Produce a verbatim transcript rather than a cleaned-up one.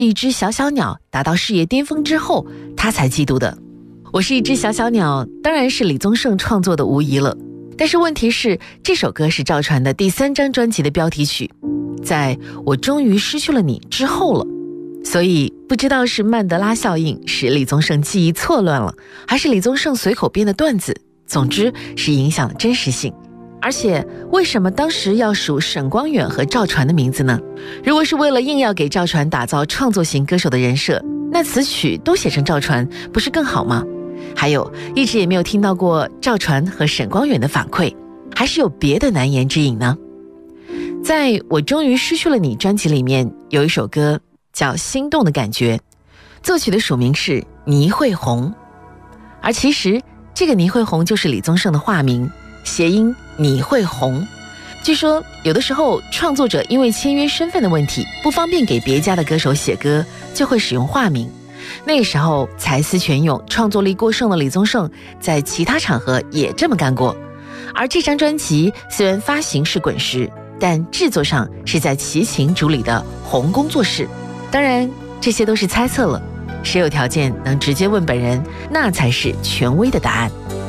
一只小小鸟达到事业巅峰之后，他才嫉妒的。我是一只小小鸟，当然是李宗盛创作的无疑了。但是问题是，这首歌是赵传的第三张专辑的标题曲，在我终于失去了你之后了。所以不知道是曼德拉效应使李宗盛记忆错乱了，还是李宗盛随口编的段子，总之是影响了真实性。而且为什么当时要数沈光远和赵传的名字呢？如果是为了硬要给赵传打造创作型歌手的人设，那词曲都写成赵传不是更好吗？还有一直也没有听到过赵传和沈光远的反馈，还是有别的难言之隐呢？在我终于失去了你专辑里面有一首歌叫心动的感觉，作曲的署名是倪慧红，而其实这个倪慧红就是李宗盛的化名，谐音倪慧红。据说有的时候创作者因为签约身份的问题不方便给别家的歌手写歌，就会使用化名。那个时候才思泉涌创作力过剩的李宗盛在其他场合也这么干过。而这张专辑虽然发行是滚石，但制作上是在齐秦主理的红工作室。当然这些都是猜测了，谁有条件能直接问本人，那才是权威的答案。